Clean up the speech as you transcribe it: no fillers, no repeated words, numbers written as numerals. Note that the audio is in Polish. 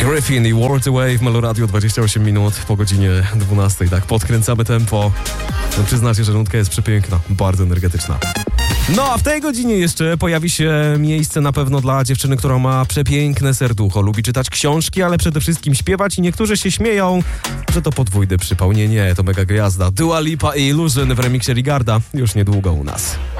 Griffin i World Away w Meloradio, 28 minut po godzinie 12. Tak, podkręcamy tempo. No, przyznacie, że rundka jest przepiękna, bardzo energetyczna. No a w tej godzinie jeszcze pojawi się miejsce na pewno dla dziewczyny, która ma przepiękne serducho. Lubi czytać książki, ale przede wszystkim śpiewać i niektórzy się śmieją, że to podwójny przypał. Nie, to mega gwiazda. Dua Lipa i Illusion w remiksie Rigarda już niedługo u nas.